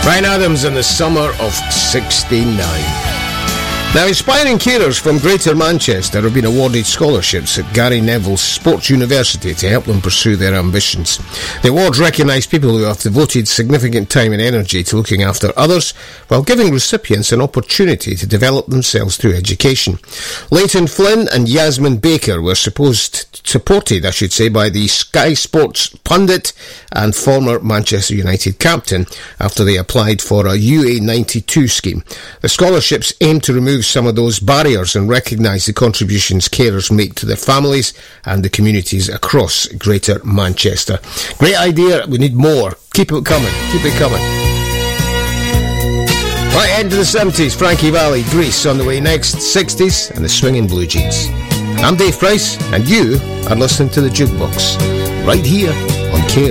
Bryan Adams in the summer of 69. Now, inspiring carers from Greater Manchester have been awarded scholarships at Gary Neville's Sports University to help them pursue their ambitions. The awards recognise people who have devoted significant time and energy to looking after others, while giving recipients an opportunity to develop themselves through education. Leighton Flynn and Yasmin Baker were supported by the Sky Sports pundit and former Manchester United captain after they applied for a UA92 scheme. The scholarships aim to remove some of those barriers and recognise the contributions carers make to their families and the communities across Greater Manchester. Great idea. We need more. Keep it coming. Keep it coming. Right, end of the 70s. Frankie Valli, Grease on the way next. 60s and the Swinging Blue Jeans. I'm Dave Price and you are listening to The Jukebox right here